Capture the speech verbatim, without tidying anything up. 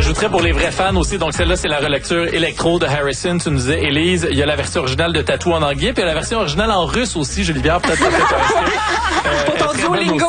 J'ajouterais pour les vrais fans aussi, donc celle-là, c'est la relecture électro de Harrison. Tu nous disais, Élise, il y a la version originale de Tattoo en anglais, puis il y a la version originale en russe aussi, Julie Biard, peut-être que ça fait Pour ton Duolingo.